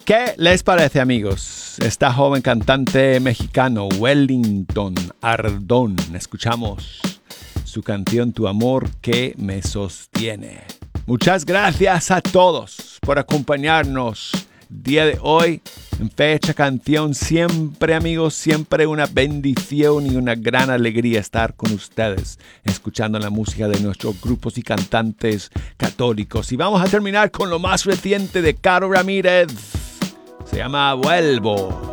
¿Qué les parece, amigos? Esta joven cantante mexicano, Wellington Ardón. Escuchamos su canción Tu amor que me sostiene. Muchas gracias a todos por acompañarnos día de hoy en Fecha Canción. Siempre, amigos, siempre una bendición y una gran alegría estar con ustedes escuchando la música de nuestros grupos y cantantes católicos. Y vamos a terminar con lo más reciente de Caro Ramírez. Se llama Vuelvo.